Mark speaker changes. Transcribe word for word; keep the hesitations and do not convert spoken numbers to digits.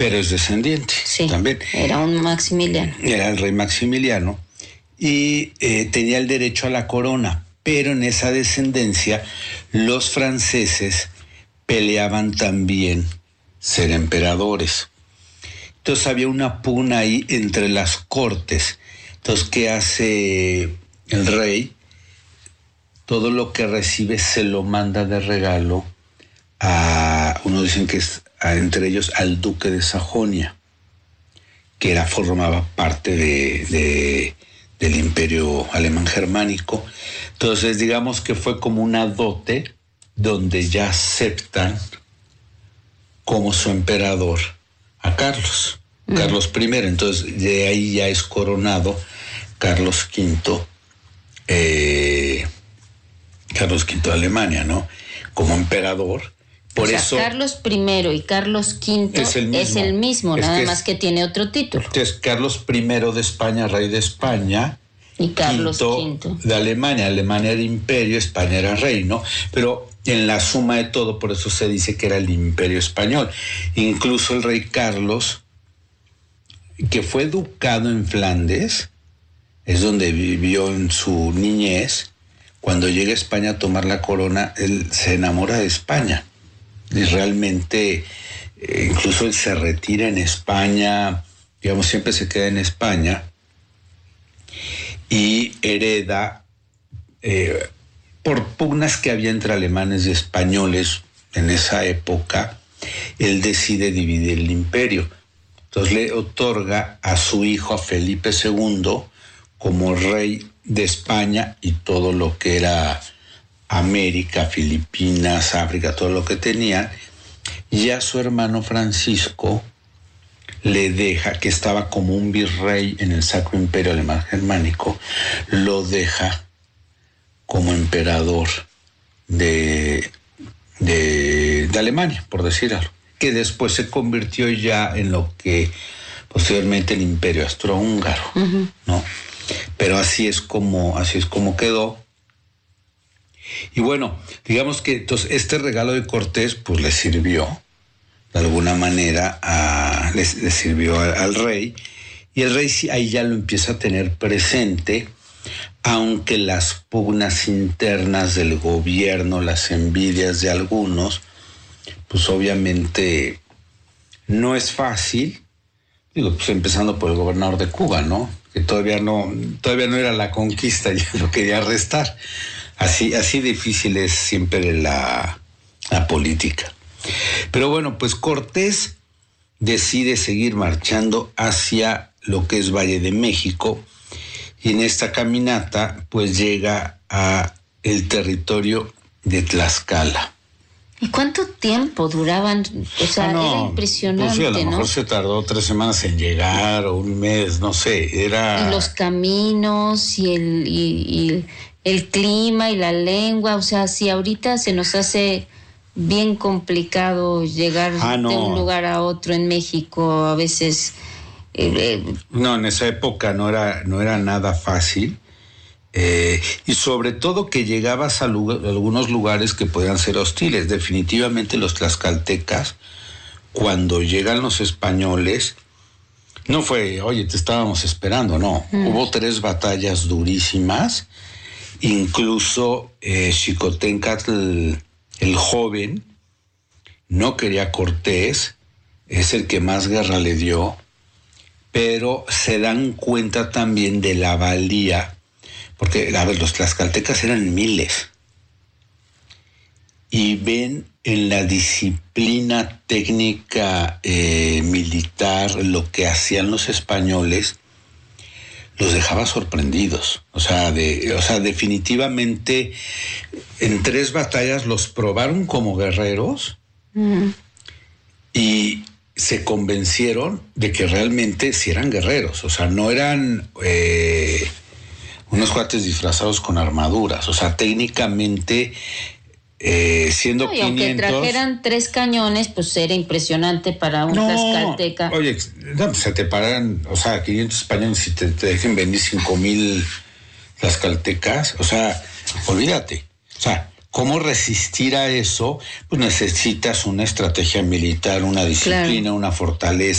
Speaker 1: pero es descendiente
Speaker 2: sí,
Speaker 1: también.
Speaker 2: Era un Maximiliano.
Speaker 1: Era el rey Maximiliano y eh, tenía el derecho a la corona, pero en esa descendencia los franceses peleaban también ser emperadores. Entonces había una pugna ahí entre las cortes. Entonces, ¿qué hace el rey? Todo lo que recibe se lo manda de regalo a, uno dicen que es a, entre ellos al duque de Sajonia, que era, formaba parte de, de, del imperio alemán germánico. Entonces, digamos que fue como una dote donde ya aceptan como su emperador a Carlos, mm. Carlos primero. Entonces, de ahí ya es coronado Carlos quinto, eh, Carlos quinto de Alemania, ¿no? Como emperador. Por
Speaker 2: o sea,
Speaker 1: eso
Speaker 2: Carlos primero y Carlos quinto es el mismo, es el mismo es nada que más es, que tiene otro título.
Speaker 1: Entonces, Carlos primero de España, rey de España,
Speaker 2: y Carlos quinto
Speaker 1: de Alemania. Alemania era imperio, España era reino, pero en la suma de todo, por eso se dice que era el imperio español. Incluso el rey Carlos, que fue educado en Flandes, es donde vivió en su niñez. Cuando llega a España a tomar la corona, él se enamora de España. Y realmente, eh, incluso él se retira en España, digamos, siempre se queda en España y hereda, eh, por pugnas que había entre alemanes y españoles en esa época, él decide dividir el imperio. Entonces le otorga a su hijo, a Felipe segundo, como rey de España y todo lo que era América, Filipinas, África, todo lo que tenían, y a su hermano Francisco le deja, que estaba como un virrey en el Sacro Imperio Alemán Germánico, lo deja como emperador de, de, de Alemania, por decir algo, que después se convirtió ya en lo que posteriormente el Imperio Austrohúngaro, uh-huh. ¿no? Pero así es como, así es como quedó. Y bueno, digamos que entonces este regalo de Cortés pues le sirvió de alguna manera a, le, le sirvió al, al rey, y el rey sí, ahí ya lo empieza a tener presente, aunque las pugnas internas del gobierno, las envidias de algunos, pues obviamente no es fácil. Digo, pues empezando por el gobernador de Cuba, ¿no? Que todavía no, todavía no era la conquista, ya lo quería arrestar. Así, así difícil es siempre la, la política. Pero bueno, pues Cortés decide seguir marchando hacia lo que es Valle de México, y en esta caminata pues llega a el territorio de Tlaxcala.
Speaker 2: ¿Y cuánto tiempo duraban? O sea, ah, no, era impresionante,
Speaker 1: pues sí, a lo
Speaker 2: ¿no?
Speaker 1: mejor se tardó tres semanas en llegar, o un mes, no sé, era...
Speaker 2: Y los caminos, y el, y, y el clima, y la lengua, o sea, si ahorita se nos hace bien complicado llegar ah, no. de un lugar a otro en México, a veces... Eh, eh,
Speaker 1: no, en esa época no era, no era nada fácil. Eh, y sobre todo que llegabas a, lugar, a algunos lugares que podían ser hostiles. Definitivamente los tlaxcaltecas, cuando llegan los españoles, no fue, oye, te estábamos esperando, no. Mm. Hubo tres batallas durísimas, incluso eh, Xicoténcatl, el, el joven, no quería a Cortés, es el que más guerra le dio, pero se dan cuenta también de la valía. Porque, a ver, los tlaxcaltecas eran miles, y ven en la disciplina técnica eh, militar lo que hacían los españoles, los dejaba sorprendidos. O sea, de, o sea, definitivamente en tres batallas los probaron como guerreros, uh-huh. y se convencieron de que realmente sí eran guerreros. O sea, no eran... Eh, unos cuates disfrazados con armaduras, o sea, técnicamente, eh, siendo no, y quinientos...
Speaker 2: aunque trajeran tres cañones, pues era impresionante para un no, tlaxcalteca.
Speaker 1: Oye, no, se te paran, o sea, quinientos españoles y te, te dejen venir cinco mil tlaxcaltecas, o sea, olvídate. O sea, ¿cómo resistir a eso? Pues necesitas una estrategia militar, una disciplina, claro. una fortaleza.